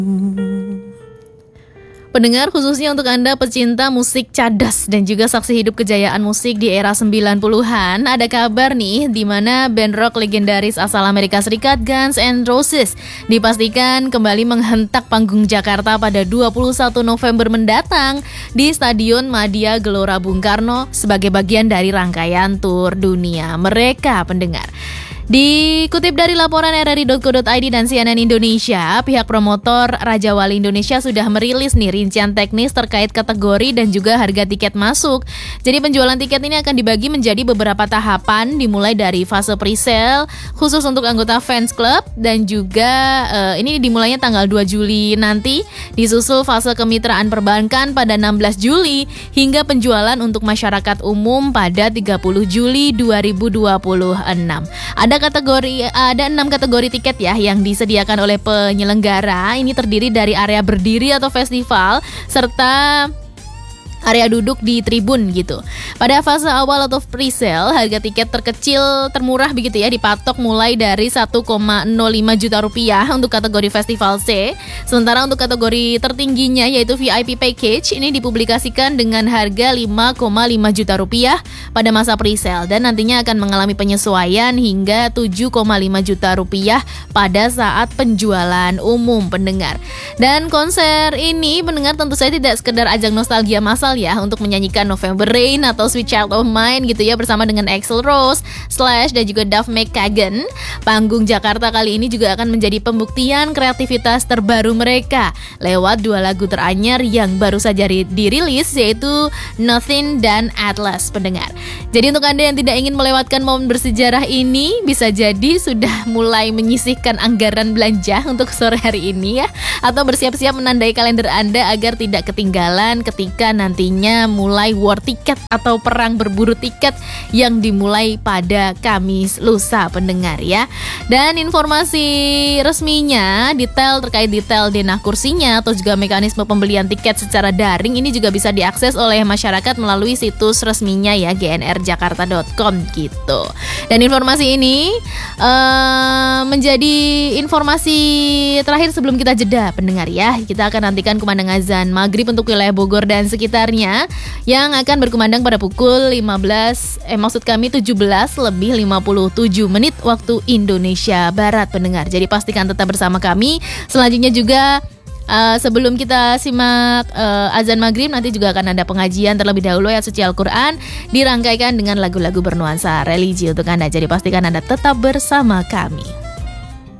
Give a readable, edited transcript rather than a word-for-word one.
Pendengar, khususnya untuk Anda pecinta musik cadas dan juga saksi hidup kejayaan musik di era 90-an, ada kabar nih di mana band rock legendaris asal Amerika Serikat Guns N' Roses dipastikan kembali menghentak panggung Jakarta pada 21 November mendatang di Stadion Madia Gelora Bung Karno sebagai bagian dari rangkaian tur dunia mereka, pendengar. Dikutip dari laporan rri.co.id dan CNN Indonesia, pihak promotor Raja Wali Indonesia sudah merilis nih rincian teknis terkait kategori dan juga harga tiket masuk. Jadi penjualan tiket ini akan dibagi menjadi beberapa tahapan, dimulai dari fase pre-sale khusus untuk anggota fans club dan juga ini dimulainya tanggal 2 Juli nanti, disusul fase kemitraan perbankan pada 16 Juli hingga penjualan untuk masyarakat umum pada 30 Juli 2026. Ada 6 kategori tiket ya yang disediakan oleh penyelenggara. Ini terdiri dari area berdiri atau festival serta area duduk di tribun gitu. Pada fase awal atau pre-sale, harga tiket termurah begitu ya, dipatok mulai dari 1,05 juta rupiah untuk kategori festival C. Sementara untuk kategori tertingginya yaitu VIP package ini dipublikasikan dengan harga 5,5 juta rupiah pada masa pre-sale dan nantinya akan mengalami penyesuaian hingga 7,5 juta rupiah pada saat penjualan umum, pendengar. Dan konser ini, pendengar, tentu saja tidak sekedar ajang nostalgia massal ya untuk menyanyikan November Rain atau Sweet Child of Mine gitu ya bersama dengan Axl Rose, Slash dan juga Duff McKagan. Panggung Jakarta kali ini juga akan menjadi pembuktian kreativitas terbaru mereka lewat 2 lagu teranyar yang baru saja dirilis, yaitu Nothing dan Atlas, pendengar. Jadi untuk Anda yang tidak ingin melewatkan momen bersejarah ini, bisa jadi sudah mulai menyisihkan anggaran belanja untuk sore hari ini ya, atau bersiap-siap menandai kalender Anda agar tidak ketinggalan ketika nantinya mulai war tiket atau perang berburu tiket yang dimulai pada Kamis lusa, pendengar ya. Dan informasi resminya, terkait detail denah kursinya atau juga mekanisme pembelian tiket secara daring ini juga bisa diakses oleh masyarakat melalui situs resminya ya, gnrjakarta.com gitu. Dan informasi ini menjadi informasi terakhir sebelum kita jeda, pendengar ya. Kita akan nantikan kumandang azan maghrib untuk wilayah Bogor dan sekitarnya yang akan berkumandang pada pukul 17:57 waktu Indonesia Barat, pendengar. Jadi pastikan tetap bersama kami. Selanjutnya juga sebelum kita simak azan maghrib, nanti juga akan ada pengajian terlebih dahulu ayat suci Al-Quran dirangkaikan dengan lagu-lagu bernuansa religi untuk Anda. Jadi pastikan Anda tetap bersama kami.